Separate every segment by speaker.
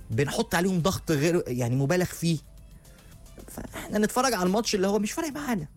Speaker 1: بنحط عليهم ضغط غير يعني مبالغ فيه، فاحنا نتفرج على الماتش اللي هو مش فارق معانا.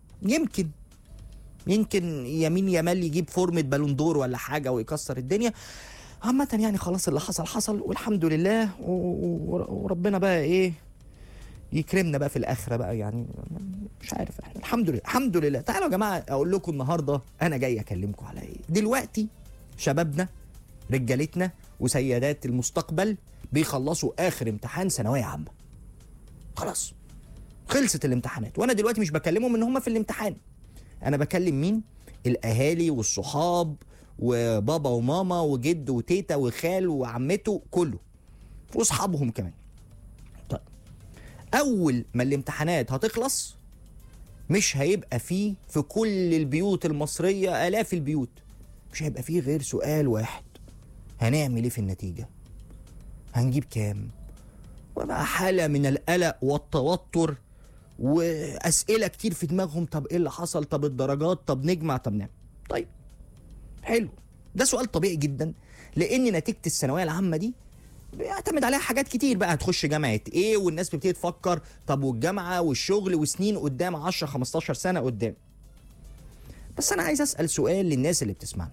Speaker 1: يمكن يمين يامال يجيب فورمة بالون دور ولا حاجة ويكسر الدنيا. عامة يعني خلاص اللي حصل حصل والحمد لله، وربنا بقى ايه يكرمنا بقى في الاخره بقى، يعني مش عارف احنا الحمد لله. تعالوا يا جماعه اقول لكم النهارده انا جاي اكلمكم على ايه. دلوقتي شبابنا رجالتنا وسيدات المستقبل بيخلصوا اخر امتحان ثانويه عامه، خلاص خلصت الامتحانات. وانا دلوقتي مش بكلمهم ان هم في الامتحان، انا بكلم مين؟ الاهالي والصحاب وبابا وماما وجد وتيتا وخال وعمته كله واصحابهم كمان. طيب اول ما الامتحانات هتخلص مش هيبقى فيه في كل البيوت المصريه الاف البيوت مش هيبقى فيه غير سؤال واحد: هنعمل ايه في النتيجه؟ هنجيب كام؟ وبقى حاله من القلق والتوتر واسئله كتير في دماغهم. طب ايه اللي حصل؟ طب الدرجات؟ طب نجمع؟ طب نعمل؟ طيب حلو، ده سؤال طبيعي جدا، لان نتيجه الثانويه العامه دي بيعتمد عليها حاجات كتير بقى. هتخش جامعه ايه؟ والناس بتبتدي تفكر طب والجامعه والشغل وسنين قدام، 10 15 سنه قدام. بس انا عايز اسال سؤال للناس اللي بتسمعنا: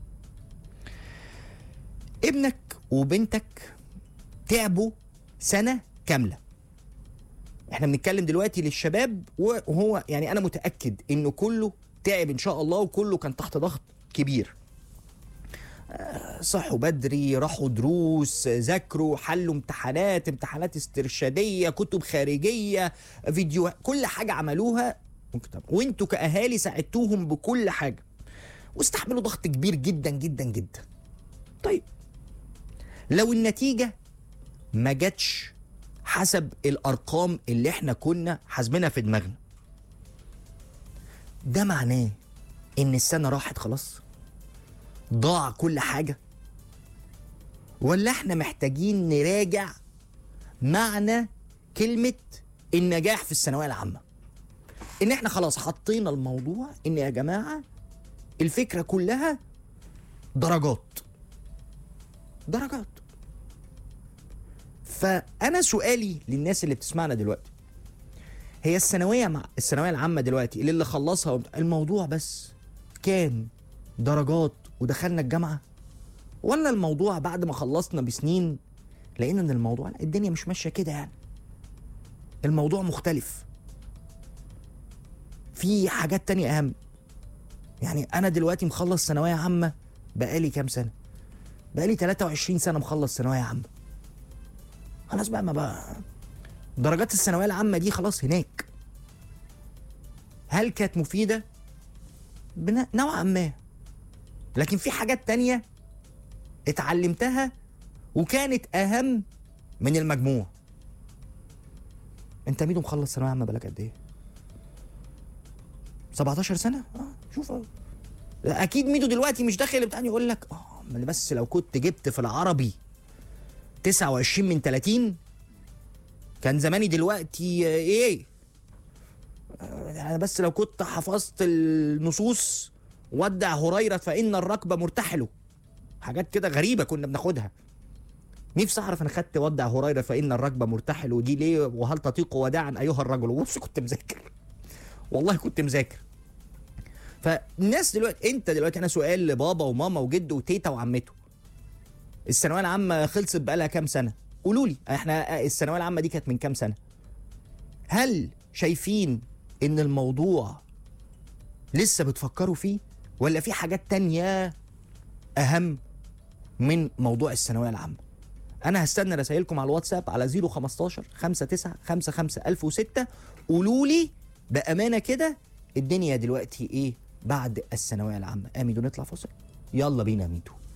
Speaker 1: ابنك وبنتك تعبوا سنه كامله. احنا بنتكلم دلوقتي للشباب، وهو يعني انا متاكد انه كله تعب ان شاء الله، وكله كان تحت ضغط كبير. صحوا بدري، راحوا دروس، ذاكروا، حلوا امتحانات استرشاديه، كتب خارجيه، فيديو، كل حاجه عملوها مكتب. وانتوا كاهالي ساعدتوهم بكل حاجه واستحملوا ضغط كبير جدا جدا جدا. طيب لو النتيجه ما جاتش حسب الارقام اللي احنا كنا حاسبينها في دماغنا، ده معناه ان السنه راحت خلاص؟ ضاع كل حاجه؟ ولا احنا محتاجين نراجع معنى كلمه النجاح في الثانويه العامه؟ ان احنا خلاص حطينا الموضوع ان يا جماعه الفكره كلها درجات. فانا سؤالي للناس اللي بتسمعنا دلوقتي: هي الثانويه العامه دلوقتي اللي خلصها الموضوع بس كان درجات ودخلنا الجامعه، ولا الموضوع بعد ما خلصنا بسنين لقينا ان الموضوع لا، الدنيا مش ماشيه كده، يعني الموضوع مختلف، في حاجات تانية اهم. يعني انا دلوقتي مخلص ثانويه عامه بقالي كام سنه؟ بقالي 23 سنه مخلص ثانويه عامه. خلاص بقى، ما بقى درجات الثانويه العامه دي خلاص هناك. هل كانت مفيده؟ نوعا ما، لكن في حاجات تانية اتعلمتها وكانت اهم من المجموع. انت ميدو مخلص ثانويه عامه بقالك قد ايه؟ 17 سنه؟ شوف اكيد ميدو دلوقتي مش داخل الامتحان يقول لك بس لو كنت جبت في العربي 29 من 30 كان زماني دلوقتي ايه؟ انا بس لو كنت حفظت النصوص ودع هريرة فإن الركب مرتحل. حاجات كده غريبة كنا بناخدها. نفسي اعرف انا خدت ودع هريرة فإن الركب مرتحل ودي ليه، وهل تطيق وداعا ايها الرجل. بص كنت مذاكر، والله كنت مذاكر. فالناس دلوقتي، انت دلوقتي، انا سؤال لبابا وماما وجد وتيتا وعمته: الثانويه العامه خلصت بقالها كام سنه؟ قولوا لي، احنا الثانويه العامه دي كانت من كام سنه؟ هل شايفين ان الموضوع لسه بتفكروا فيه، ولا في حاجات تانية اهم من موضوع الثانويه العامه؟ انا هستنى رسائلكم على الواتساب على 015 59 55 1006. قولوا لي بامانه كده الدنيا دلوقتي ايه بعد الثانويه العامه. ميدو نطلع فاصل؟ يلا بينا ميدو.